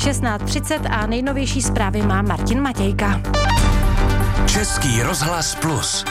16:30 a nejnovější zprávy má Martin Matějka. Český rozhlas Plus.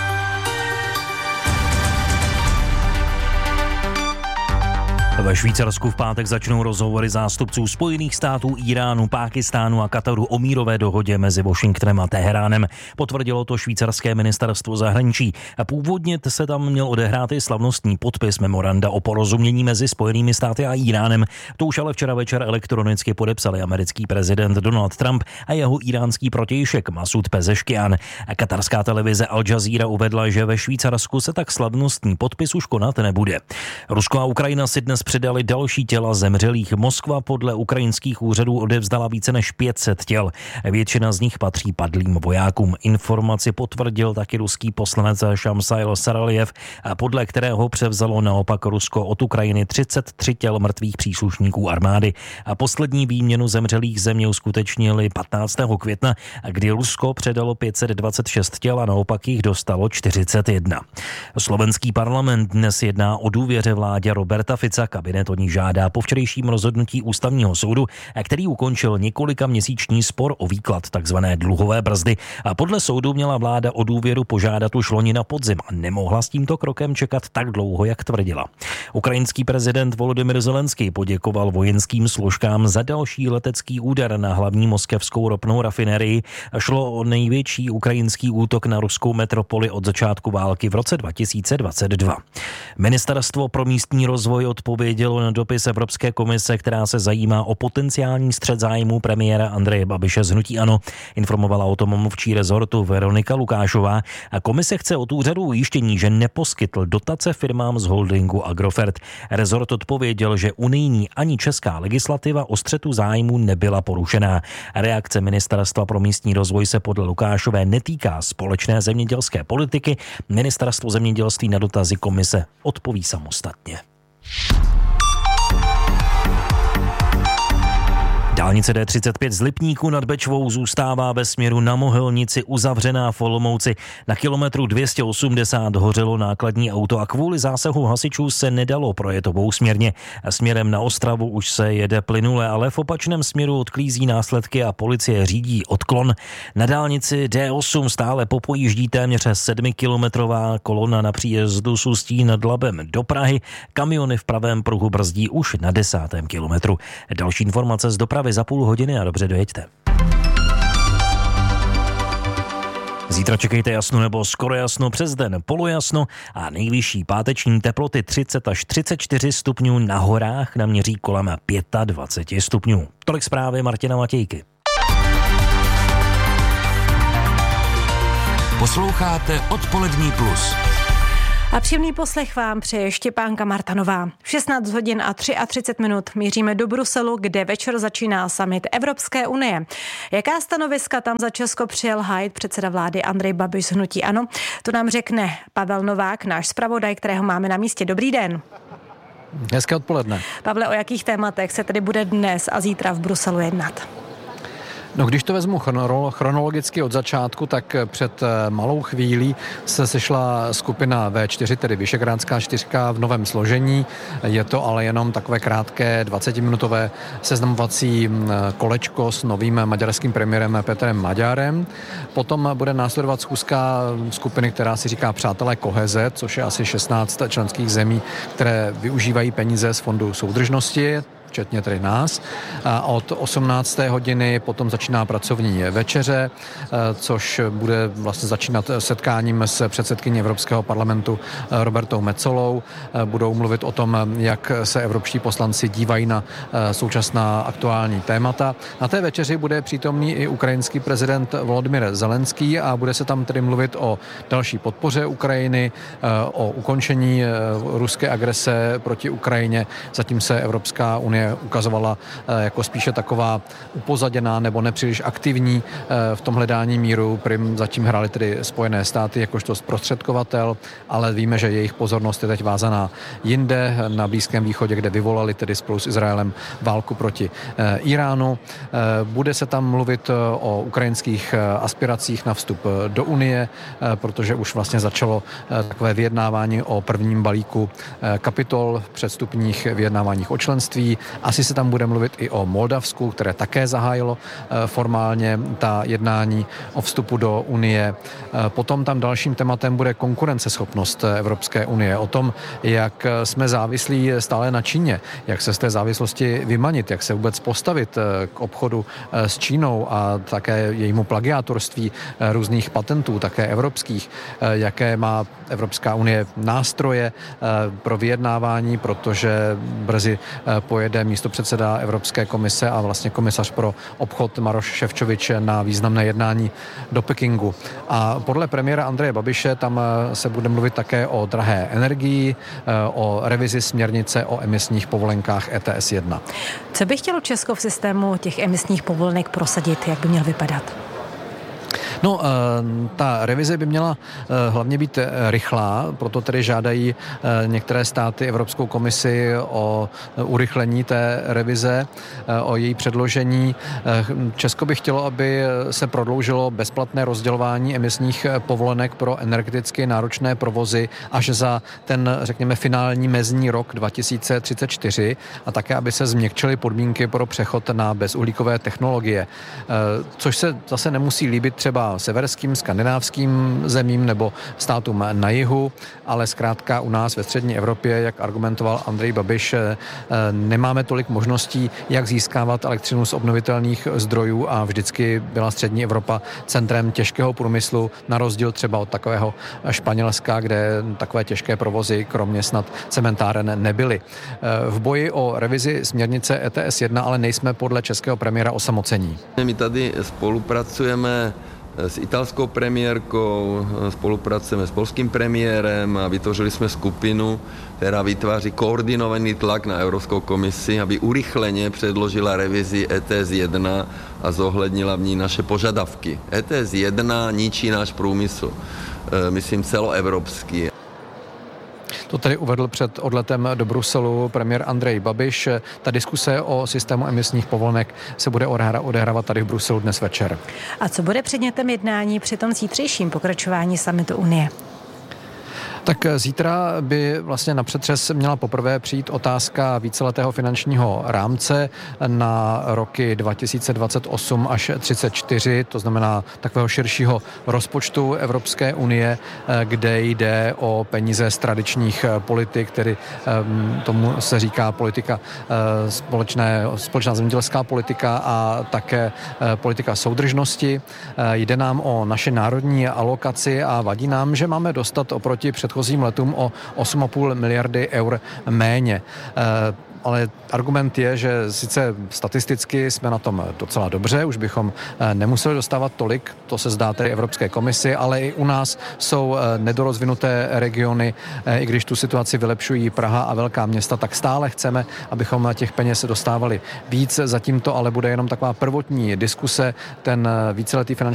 Ve Švýcarsku v pátek začnou rozhovory zástupců Spojených států, Iránu, Pákistánu a Kataru o mírové dohodě mezi Washingtonem a Teheránem. Potvrdilo to švýcarské ministerstvo zahraničí. Původně se tam měl odehrát i slavnostní podpis memoranda o porozumění mezi Spojenými státy a Iránem. To už ale včera večer elektronicky podepsali americký prezident Donald Trump a jeho iránský protějšek Masud Pezeškian. Katarská televize Al Jazeera uvedla, že ve Švýcarsku se tak slavnostní podpis už konat nebude. Rusko a Ukrajina si dnes předali další těla zemřelých. Moskva podle ukrajinských úřadů odevzdala více než 500 těl. Většina z nich patří padlým vojákům. Informaci potvrdil taky ruský poslanec Šamsail Saraljev, podle kterého převzalo naopak Rusko od Ukrajiny 33 těl mrtvých příslušníků armády. A poslední výměnu zemřelých země uskutečnili 15. května, kdy Rusko předalo 526 těl a naopak jich dostalo 41. Slovenský parlament dnes jedná o důvěře vládě Roberta Fica. Kabinet o ní žádá po včerejším rozhodnutí ústavního soudu, který ukončil několikaměsíční spor o výklad tzv. Dluhové brzdy. A podle soudu měla vláda o důvěru požádat už loni na podzim a nemohla s tímto krokem čekat tak dlouho, jak tvrdila. Ukrajinský prezident Volodymyr Zelenský poděkoval vojenským složkám za další letecký úder na hlavní moskevskou ropnou rafinerii. Šlo o největší ukrajinský útok na ruskou metropoli od začátku války v roce 2022. Ministerstvo pro místní rozvoj odpovědělo na dopis Evropské komise, která se zajímá o potenciální střet zájmů premiéra Andreje Babiše z hnutí ANO. Informovala o tom mluvčí rezortu Veronika Lukášová. A komise chce od úřadu ujištění, že neposkytl dotace firmám z holdingu Agrofert. Rezort odpověděl, že unijní ani česká legislativa o střetu zájmů nebyla porušená. Reakce Ministerstva pro místní rozvoj se podle Lukášové netýká společné zemědělské politiky. Ministerstvo zemědělství na dotazy komise odpoví samostatně. Dálnice D35 z Lipníku nad Bečvou zůstává ve směru na Mohelnici uzavřená v Olomouci. Na kilometru 280 hořelo nákladní auto a kvůli zásahu hasičů se nedalo projet obousměrně. Směrem na Ostravu už se jede plynule, ale v opačném směru odklízí následky a policie řídí odklon. Na dálnici D8 stále popojíždí téměř 7kilometrová kolona na příjezdu z Ústí nad Labem do Prahy. Kamiony v pravém pruhu brzdí už na 10. kilometru. Další informace z dopravy za půl hodiny a dobře dojeďte. Zítra čekejte jasno nebo skoro jasno, přes den polojasno a nejvyšší páteční teploty 30 až 34 stupňů, na horách naměří kolem 25 stupňů. Tolik zprávy Martina Matějky. Posloucháte Odpolední plus. A příjemný poslech vám přeje Štěpánka Martanová. V 16 hodin a 33 minut míříme do Bruselu, kde večer začíná summit Evropské unie. Jaká stanoviska tam za Česko přijel hájit předseda vlády Andrej Babiš z hnutí ANO? To nám řekne Pavel Novák, náš zpravodaj, kterého máme na místě. Dobrý den. Hezké odpoledne. Pavle, o jakých tématech se tedy bude dnes a zítra v Bruselu jednat? No, když to vezmu chronologicky od začátku, tak před malou chvílí se sešla skupina V4, tedy Visegrádská čtyřka v novém složení. Je to ale jenom takové krátké 20minutové seznamovací kolečko s novým maďarským premiérem Petrem Maďarem. Potom bude následovat schůzka skupiny, která si říká Přátelé koheze, což je asi 16 členských zemí, které využívají peníze z Fondu soudržnosti, včetně tedy nás. A od 18. hodiny potom začíná pracovní večeře, což bude vlastně začínat setkáním s předsedkyní Evropského parlamentu Robertou Metsolou. Budou mluvit o tom, jak se evropští poslanci dívají na současná aktuální témata. Na té večeři bude přítomný i ukrajinský prezident Volodymyr Zelenský a bude se tam tedy mluvit o další podpoře Ukrajiny, o ukončení ruské agrese proti Ukrajině. Zatím se Evropská unie ukazovala jako spíše taková upozaděná nebo nepříliš aktivní v tom hledání míru. Prim zatím hrály tedy Spojené státy jakožto zprostředkovatel, ale víme, že jejich pozornost je teď vázaná jinde, na Blízkém východě, kde vyvolali tedy spolu s Izraelem válku proti Iránu. Bude se tam mluvit o ukrajinských aspiracích na vstup do Unie, protože už vlastně začalo takové vyjednávání o prvním balíku kapitol předstupních vyjednáváních o členství. Asi se tam bude mluvit i o Moldavsku, které také zahájilo formálně ta jednání o vstupu do Unie. Potom tam dalším tématem bude konkurenceschopnost Evropské unie, o tom, jak jsme závislí stále na Číně, jak se z té závislosti vymanit, jak se vůbec postavit k obchodu s Čínou a také jejímu plagiátorství různých patentů, také evropských, jaké má Evropská unie nástroje pro vyjednávání, protože brzy pojede místopředseda Evropské komise a vlastně komisař pro obchod Maroš Šefčovič na významné jednání do Pekingu. A podle premiéra Andreje Babiše tam se bude mluvit také o drahé energii, o revizi směrnice o emisních povolenkách ETS 1. Co by chtělo Česko v systému těch emisních povolenek prosadit? Jak by měl vypadat? No, ta revize by měla hlavně být rychlá, proto tedy žádají některé státy Evropskou komisi o urychlení té revize, o její předložení. Česko by chtělo, aby se prodloužilo bezplatné rozdělování emisních povolenek pro energeticky náročné provozy až za ten, řekněme, finální mezní rok 2034 a také, aby se změkčily podmínky pro přechod na bezuhlíkové technologie, což se zase nemusí líbit třeba severským, skandinávským zemím nebo státům na jihu, ale zkrátka u nás ve střední Evropě, jak argumentoval Andrej Babiš, nemáme tolik možností, jak získávat elektřinu z obnovitelných zdrojů a vždycky byla střední Evropa centrem těžkého průmyslu, na rozdíl třeba od takového Španělska, kde takové těžké provozy, kromě snad cementáren, nebyly. V boji o revizi směrnice ETS 1 ale nejsme podle českého premiéra osamocení. My tady spolupracujeme s italskou premiérkou, spolupracujeme s polským premiérem a vytvořili jsme skupinu, která vytváří koordinovaný tlak na Evropskou komisi, aby urychleně předložila revizi ETS 1 a zohlednila v ní naše požadavky. ETS 1 ničí náš průmysl, myslím celoevropský. To tedy uvedl před odletem do Bruselu premiér Andrej Babiš. Ta diskuse o systému emisních povolenek se bude odehrávat tady v Bruselu dnes večer. A co bude předmětem jednání při tom zítřejším pokračování summitu Unie? Tak zítra by vlastně na přetřes měla poprvé přijít otázka víceletého finančního rámce na roky 2028 až 2034, to znamená takového širšího rozpočtu Evropské unie, kde jde o peníze z tradičních politik, tedy tomu se říká politika společná zemědělská politika a také politika soudržnosti. Jde nám o naše národní alokaci a vadí nám, že máme dostat oproti předchozím letům o 8,5 miliardy eur méně. Ale argument je, že sice statisticky jsme na tom docela dobře, už bychom nemuseli dostávat tolik, to se zdá tedy Evropské komisi, ale i u nás jsou nedorozvinuté regiony, i když tu situaci vylepšují Praha a velká města, tak stále chceme, abychom těch peněz dostávali víc. Zatím to ale bude jenom taková prvotní diskuse, ten víceletý finanční